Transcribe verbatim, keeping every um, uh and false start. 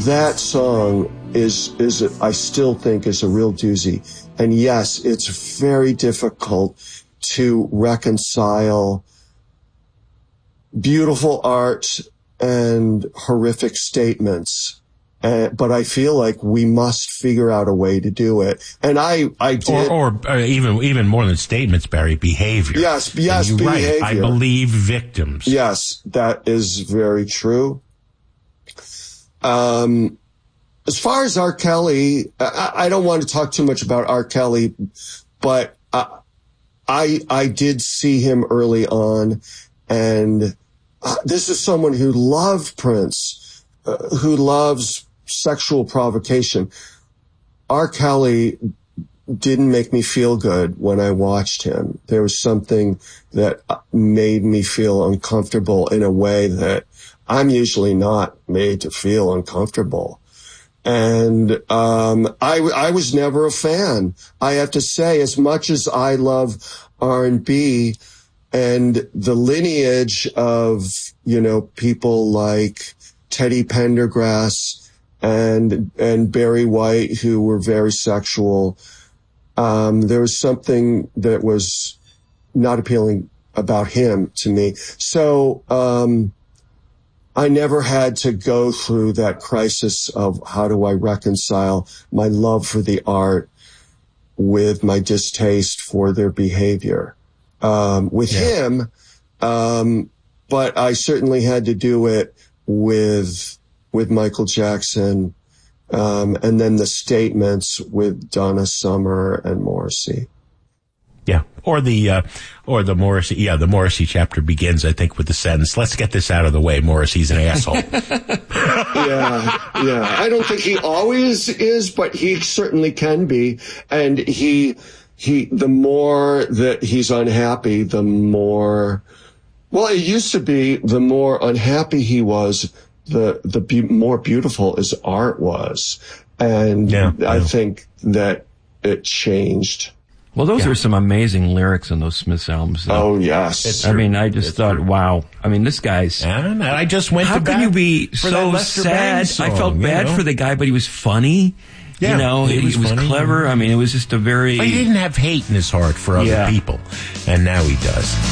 that song is, is I still think is a real doozy. And yes, it's very difficult to reconcile beautiful art and horrific statements. Uh, but I feel like we must figure out a way to do it. And I, I did. Or, or uh, even, even more than statements, Barry, behavior. Yes, yes, and you're behavior. Right. I believe victims. Yes, that is very true. Um, as far as R. Kelly, I, I don't want to talk too much about R. Kelly, but I, I, I did see him early on, and uh, this is someone who loved Prince, uh, who loves sexual provocation. R. Kelly didn't make me feel good when I watched him. There was something that made me feel uncomfortable in a way that I'm usually not made to feel uncomfortable. And um I, I was never a fan. I have to say, as much as I love R and B and the lineage of, you know, people like Teddy Pendergrass and and Barry White, who were very sexual, um, there was something that was not appealing about him to me. So um I never had to go through that crisis of how do I reconcile my love for the art with my distaste for their behavior. Um, with yeah. him, um, but I certainly had to do it with, with Michael Jackson, um, and then the statements with Donna Summer and Morrissey. Yeah. Or the, uh, or the Morrissey, yeah, the Morrissey chapter begins, I think, with the sentence, let's get this out of the way, Morrissey's an asshole. yeah, yeah. I don't think he always is, but he certainly can be. And he, he, the more that he's unhappy, the more, well, it used to be the more unhappy he was, the, the be- more beautiful his art was. And yeah, I yeah. think that it changed. Well, those yeah. are some amazing lyrics in those Smiths albums. Though. Oh, yes. It's I true. mean, I just it's thought, true. wow. I mean, this guy's... And I just went How to can you be so sad? Song, I felt bad know? for the guy, but he was funny. Yeah, you know, he he was, was funny. clever. I mean, it was just a very... But he didn't have hate in his heart for other yeah. people. And now he does.